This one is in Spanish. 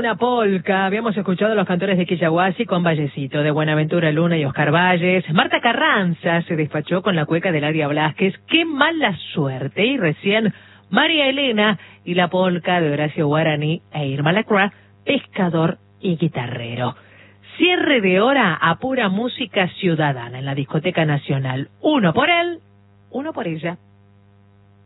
una polca. Habíamos escuchado a los cantores de Quillahuasi con Vallecito, de Buenaventura Luna y Oscar Valles. Marta Carranza se despachó con la cueca de Ladia Blasquez, Qué mala suerte. Y recién María Elena y la polca de Horacio Guaraní e Irma Lacroix, Pescador y Guitarrero. Cierre de hora a pura música ciudadana en la Discoteca Nacional. Uno por él, uno por ella.